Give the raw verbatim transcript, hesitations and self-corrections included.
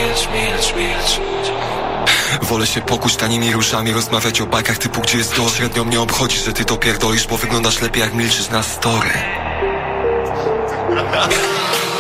milcz, milcz, milcz. Wolę się pokuć tanimi różami, rozmawiać o bajkach typu gdzie jest to. Średnio mnie obchodzi, że ty to pierdolisz, bo wyglądasz lepiej jak milczysz na story.